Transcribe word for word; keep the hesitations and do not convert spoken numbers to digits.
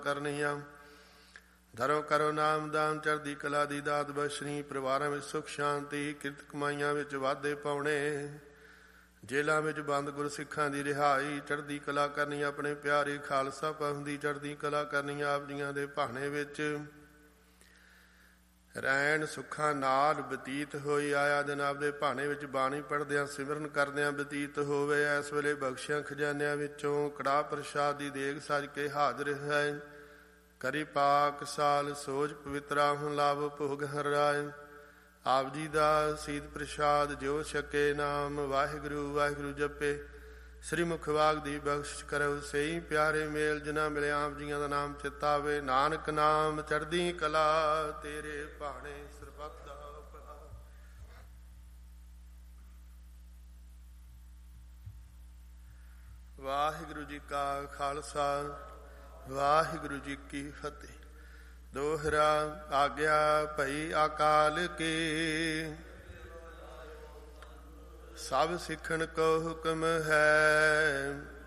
ਕਰਨੀਆਂ। ਧਰੋ ਕਰੋ ਨਾਮ ਦਾਨ, ਚੜ੍ਹਦੀ ਕਲਾ ਦੀ ਦਾਤ ਬਖਸ਼ਣੀ। ਪਰਿਵਾਰਾਂ ਵਿੱਚ ਸੁਖ ਸ਼ਾਂਤੀ, ਕਿਰਤ ਕਮਾਈਆਂ ਵਿੱਚ ਵਾਧੇ ਪਾਉਣੇ। ਜੇਲਾਂ ਵਿੱਚ ਬੰਦ ਗੁਰਸਿੱਖਾਂ ਦੀ ਰਿਹਾਈ, ਚੜ੍ਹਦੀ ਕਲਾ ਕਰਨੀ। ਆਪਣੇ ਪਿਆਰੇ ਖਾਲਸਾ ਪੰਥ ਦੀ ਚੜ੍ਹਦੀ ਕਲਾ ਕਰਨੀ। ਆਪ ਜੀਆਂ ਦੇ ਭਾਣੇ ਵਿੱਚ ਰਹਿਣ ਸੁੱਖਾਂ ਨਾਲ ਬਤੀਤ ਹੋਈ। ਆਇਆ ਦਿਨ ਆਪਦੇ ਭਾਣੇ ਵਿੱਚ ਬਾਣੀ ਪੜ੍ਹਦਿਆਂ ਸਿਮਰਨ ਕਰਦਿਆਂ ਬਤੀਤ ਹੋਵੇ। ਇਸ ਵੇਲੇ ਬਖਸ਼ਿਆਂ ਖਜ਼ਾਨਿਆਂ ਵਿੱਚੋਂ ਕੜਾਹ ਪ੍ਰਸ਼ਾਦ ਦੀ ਦੇਗ ਸਜ ਕੇ ਹਾਜ਼ਰ ਹੈ। ਕਰੀ ਪਾਕ ਸਾਲ ਸੋਝ ਪਵਿੱਤਰਾ ਹੁਣ ਲਾਭ ਭੋਗ ਹਰ ਰਾਏ। ਆਪ ਜੀ ਦਾ ਸੀਤ ਪ੍ਰਸ਼ਾਦ ਜੋ ਛਕੇ, ਨਾਮ ਵਾਹਿਗੁਰੂ ਵਾਹਿਗੁਰੂ ਜਪੇ। ਸ੍ਰੀ ਮੁਖਵਾਗ ਦੀ ਬਖਸ਼ ਕਰੋ ਸਹੀ ਪਿਆਰੇ ਮੇਲ, ਜਿਨ੍ਹਾਂ ਮਿਲਿਆ ਆਪ ਜੀਆਂ ਦਾ ਨਾਮ ਚਿਤਾਵੇ। ਨਾਨਕ ਨਾਮ ਚੜ੍ਹਦੀ ਕਲਾ, ਤੇਰੇ ਭਾਣੇ ਸਰਬੱਤ ਦਾ ਭਲਾ। ਵਾਹਿਗੁਰੂ ਜੀ ਕਾ ਖਾਲਸਾ, ਵਾਹਿਗੁਰੂ ਜੀ ਕੀ ਫਤਿਹ। ਦੋਹਰਾ ਆਗਿਆ ਭਈ ਅਕਾਲ ਕੀ, ਸਭ ਸਿੱਖਣ ਕੋ ਹੁਕਮ ਹੈ।